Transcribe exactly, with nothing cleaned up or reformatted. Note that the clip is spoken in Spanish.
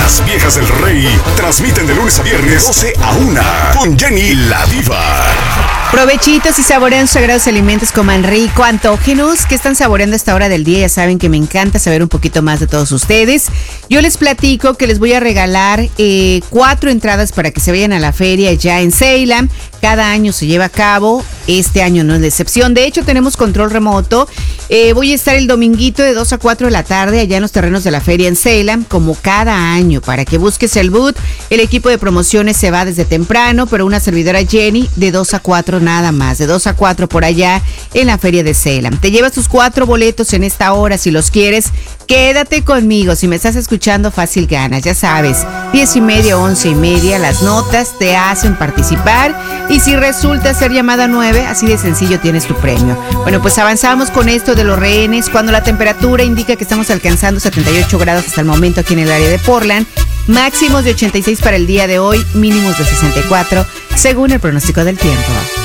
Las Viejas del Rey transmiten de lunes a viernes doce a una con Jenny la Diva. Provechitos y saborean sus sagrados alimentos, coman rico, antógenos. ¿Qué están saboreando a esta hora del día? Ya saben que me encanta saber un poquito más de todos ustedes. Yo les platico que les voy a regalar eh, cuatro entradas para que se vayan a la feria ya en Salem. Cada año se lleva a cabo, este año no es de excepción. De hecho, tenemos control remoto. Eh, voy a estar el dominguito de dos a cuatro de la tarde allá en los terrenos de la feria en Salem, como cada año, para que busques el booth. El equipo de promociones se va desde temprano, pero una servidora Jenny de dos a cuatro nada más, de dos a cuatro por allá en la feria de Salem. Te llevas tus cuatro boletos en esta hora si los quieres. Quédate conmigo, si me estás escuchando fácil ganas, ya sabes, diez y media, once y media, las notas te hacen participar y si resulta ser llamada nueve, así de sencillo tienes tu premio. Bueno, pues avanzamos con esto de los rehenes, cuando la temperatura indica que estamos alcanzando setenta y ocho grados hasta el momento aquí en el área de Portland, máximos de ochenta y seis para el día de hoy, mínimos de sesenta y cuatro, según el pronóstico del tiempo.